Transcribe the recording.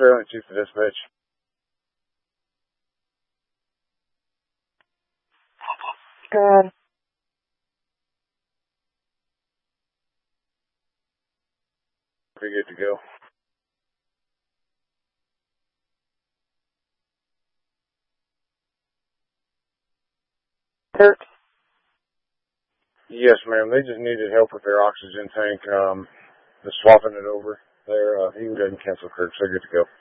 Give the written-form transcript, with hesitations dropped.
trailing 2 for dispatch. God. Pretty good to go. Hurt? Yes, ma'am. They just needed help with their oxygen tank. Just swapping it over. They're he doesn't cancel Kirk, so good to go.